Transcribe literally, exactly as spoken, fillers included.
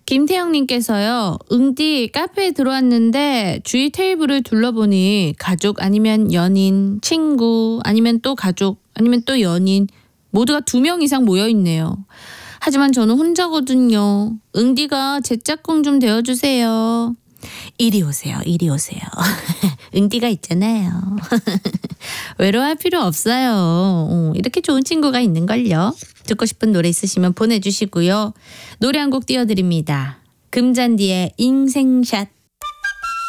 김태형님께서요. 응디 카페에 들어왔는데 주위 테이블을 둘러보니 가족 아니면 연인, 친구 아니면 또 가족 아니면 또 연인 모두가 두 명 이상 모여있네요. 하지만 저는 혼자거든요. 응디가 제 짝꿍 좀 되어주세요. 이리 오세요. 이리 오세요. 응디가 있잖아요. 외로워할 필요 없어요. 어, 이렇게 좋은 친구가 있는걸요. 듣고 싶은 노래 있으시면 보내주시고요. 노래 한 곡 띄워드립니다. 금잔디의 인생샷.